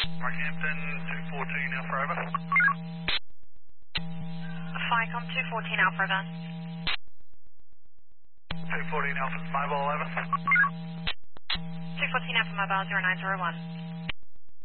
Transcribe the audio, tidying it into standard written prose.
Markhampton 214 Alpha over. FICOM 214 Alpha over. 214 Alpha mobile over. 214 Alpha Mobile 0901.